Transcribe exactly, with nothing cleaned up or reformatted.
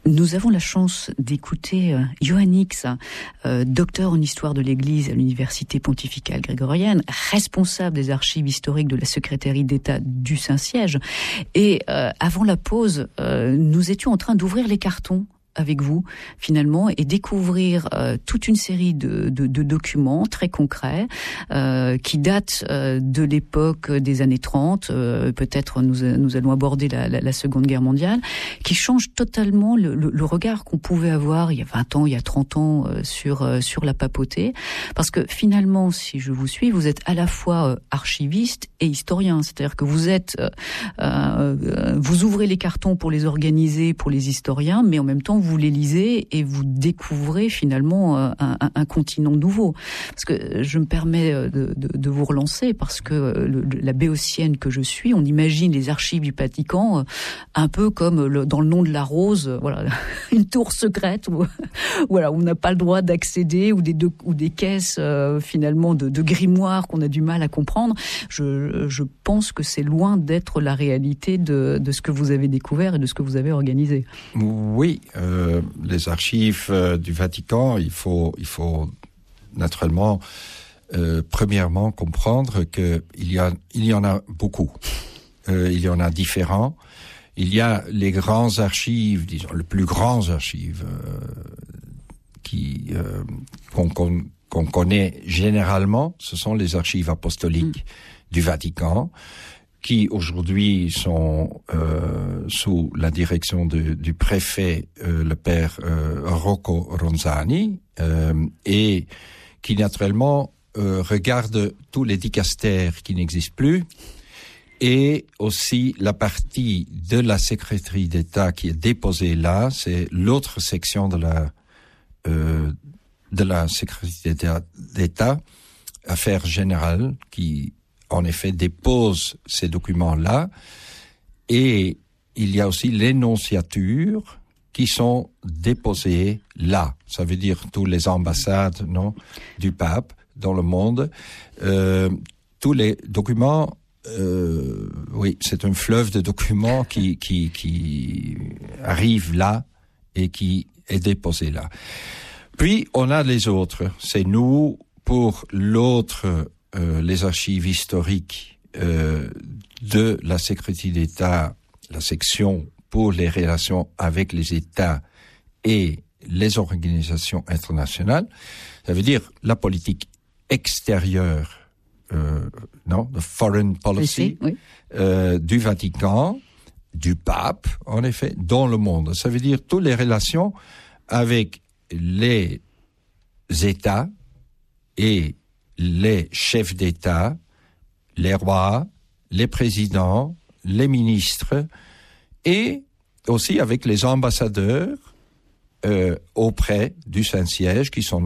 Nous avons la chance d'écouter euh, Johan Hicks, euh, docteur en histoire de l'Église à l'Université pontificale grégorienne, responsable des archives historiques de la secrétaire d'État du Saint-Siège. Et euh, avant la pause, euh, nous étions en train d'ouvrir les cartons avec vous, finalement, et découvrir euh, toute une série de, de, de documents très concrets euh, qui datent euh, de l'époque des années trente, euh, peut-être nous, nous allons aborder la, la, la Seconde Guerre mondiale, qui changent totalement le, le, le regard qu'on pouvait avoir il y a vingt ans, il y a trente ans euh, sur, euh, sur la papauté, parce que finalement, si je vous suis, vous êtes à la fois euh, archiviste et historien, c'est-à-dire que vous êtes, euh, euh, vous ouvrez les cartons pour les organiser, pour les historiens, mais en même temps, vous les lisez et vous découvrez finalement un, un, un continent nouveau. Parce que je me permets de, de, de vous relancer, parce que le, la béotienne que je suis, on imagine les archives du Vatican un peu comme le, dans le nom de la rose, voilà, une tour secrète où, voilà, où on n'a pas le droit d'accéder, ou des, de, ou des caisses euh, finalement de, de grimoires qu'on a du mal à comprendre. Je, je pense que c'est loin d'être la réalité de, de ce que vous avez découvert et de ce que vous avez organisé. Oui, euh... Euh, les archives euh, du Vatican, il faut, il faut naturellement, euh, premièrement, comprendre qu'il y a, il y en a beaucoup. Euh, il y en a différents. Il y a les grands archives, disons, les plus grands archives euh, qui, euh, qu'on, qu'on, qu'on connaît généralement. Ce sont les archives apostoliques mmh. du Vatican, qui aujourd'hui sont euh, sous la direction de, du préfet, euh, le père euh, Rocco Ronzani, euh, et qui naturellement euh, regarde tous les dicastères qui n'existent plus, et aussi la partie de la secrétaire d'État qui est déposée là, c'est l'autre section de la euh, de la secrétaire d'État, Affaires générales, qui en effet, dépose ces documents-là. Et il y a aussi les nonciatures qui sont déposées là. Ça veut dire tous les ambassades, non, du pape dans le monde. Euh, tous les documents, euh, oui, c'est un fleuve de documents qui, qui, qui arrive là et qui est déposé là. Puis, on a les autres. C'est nous, pour l'autre, Euh, les archives historiques euh, de la Secrétaire d'État, la section pour les relations avec les États et les organisations internationales. Ça veut dire la politique extérieure, euh, non, the foreign policy, oui, oui. Euh, du Vatican, du pape, en effet, dans le monde. Ça veut dire toutes les relations avec les États et les chefs d'État, les rois, les présidents, les ministres, et aussi avec les ambassadeurs euh, auprès du Saint-Siège, qui sont